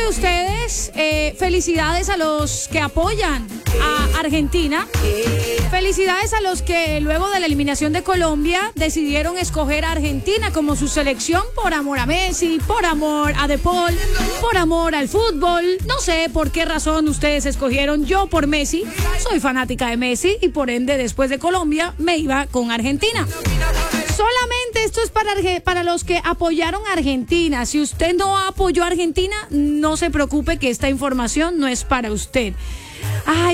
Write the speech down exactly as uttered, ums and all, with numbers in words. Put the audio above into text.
de ustedes, eh, felicidades a los que apoyan a Argentina. Felicidades a los que luego de la eliminación de Colombia decidieron escoger a Argentina como su selección por amor a Messi, por amor a De Paul, por amor al fútbol. No sé por qué razón ustedes escogieron. Yo por Messi, soy fanática de Messi y por ende después de Colombia me iba con Argentina. Solamente esto es para, para los que apoyaron a Argentina. Si usted no apoyó a Argentina, no se preocupe que esta información no es para usted. Ay,